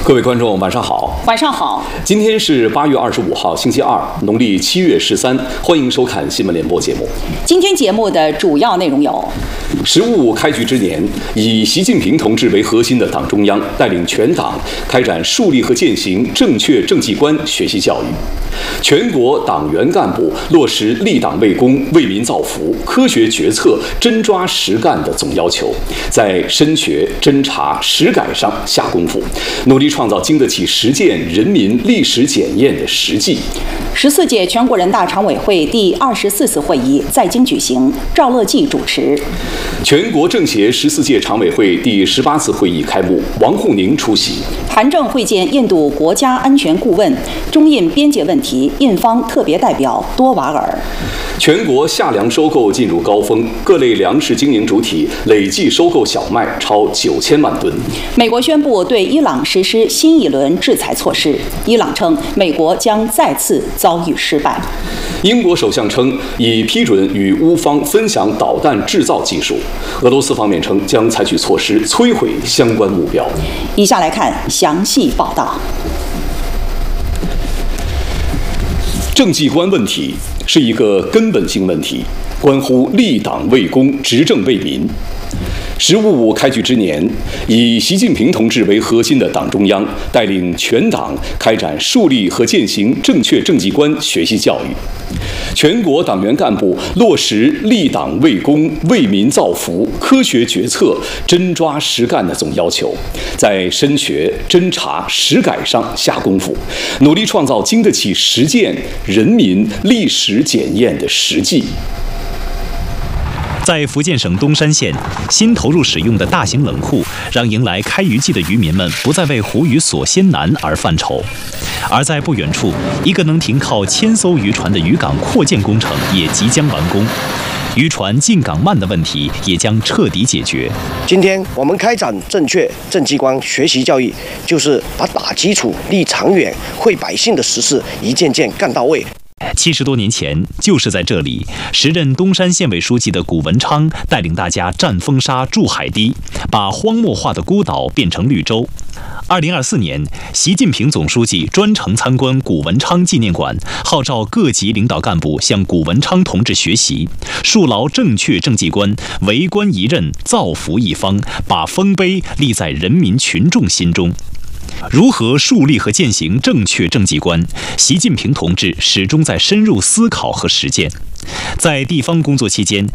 各位观众，晚上好。 晚上好。 今天是8月25号，星期二，农历7月13。欢迎收看新闻联播节目。 今天节目的主要内容有： 十五开局之年，以习近平同志为核心的党中央带领全党开展树立和践行正确政绩观学习教育，全国党员干部落实立党为公、为民造福、科学决策、真抓实干的总要求，在深学、侦查、实改上下功夫，努力创造经得起实践、人民历史检验的实际。 14届全国人大常委会第24次会议在京举行，赵乐际主持。 全国政协14届常委会第18次会议开幕，王沪宁出席。 韩正会见印度国家安全顾问，中印边界问题印方特别代表多瓦尔。 全国夏粮收购进入高峰，各类粮食经营主体累计收购小麦超9000万吨。 美国宣布对伊朗实施新一轮制裁措施，伊朗称美国将再次遭遇失败。 英国首相称已批准与乌方分享导弹制造技术，俄罗斯方面称将采取措施摧毁相关目标。 以下来看详细报道。 政绩观问题是一个根本性问题，关乎立党为公、执政为民。15开局之年，以习近平同志为核心的党中央带领全党开展树立和践行正确政绩观学习教育，全国党员干部落实立党为公、为民造福、科学决策、真抓实干的总要求，在深学、侦查、实改上下功夫，努力创造经得起实践、人民历史检验的实际。 在福建省东山县，新投入使用的大型冷库，让迎来开渔季的渔民们不再为湖鱼锁鲜难而犯愁。而在不远处，一个能停靠1000艘渔船的渔港扩建工程也即将完工，渔船进港慢的问题也将彻底解决。 今天我们开展正确政绩观学习教育，就是把打基础、立长远、惠百姓的实事一件件干到位。 70多年前，就是在这里，时任东山县委书记的谷文昌带领大家战风沙、筑海堤，把荒漠化的孤岛变成绿洲。2024年，习近平总书记专程参观谷文昌纪念馆，号召各级领导干部向谷文昌同志学习，树牢正确政绩观，为官一任，造福一方，把丰碑立在人民群众心中。如何树立和践行正确政绩观，习近平同志始终在深入思考和实践。在地方工作期间，